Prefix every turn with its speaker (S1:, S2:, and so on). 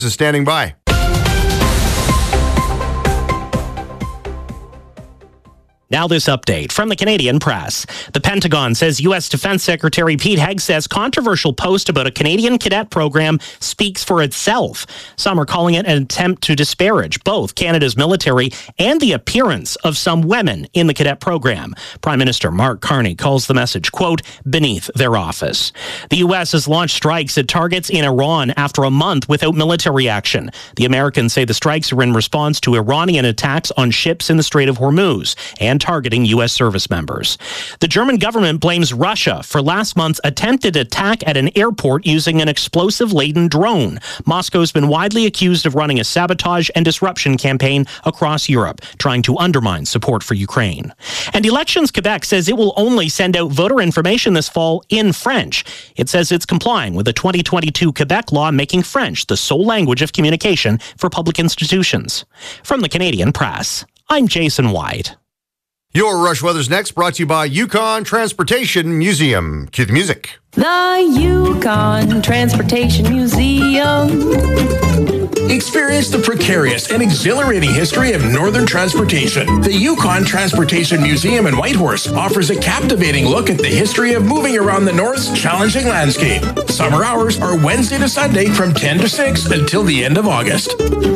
S1: is standing by.
S2: Now this update from the Canadian Press. The Pentagon says U.S. Defense Secretary Pete Hegseth's controversial post about a Canadian cadet program speaks for itself. Some are calling it an attempt to disparage both Canada's military and the appearance of some women in the cadet program. Prime Minister Mark Carney calls the message, quote, beneath their office. The U.S. has launched strikes at targets in Iran after a month without military action. The Americans say the strikes are in response to Iranian attacks on ships in the Strait of Hormuz and targeting U.S. service members. The German government blames Russia for last month's attempted attack at an airport using an explosive-laden drone. Moscow's been widely accused of running a sabotage and disruption campaign across Europe, trying to undermine support for Ukraine. And Elections Quebec says it will only send out voter information this fall in French. It says it's complying with the 2022 Quebec law making French the sole language of communication for public institutions. From the Canadian Press, I'm Jason White.
S1: Your Rush Weather's next, brought to you by Yukon Transportation Museum. Cue the music.
S3: The Yukon Transportation Museum.
S4: Experience the precarious and exhilarating history of northern transportation. The Yukon Transportation Museum in Whitehorse offers a captivating look at the history of moving around the North's challenging landscape. Summer hours are Wednesday to Sunday from 10 to 6 until the end of August.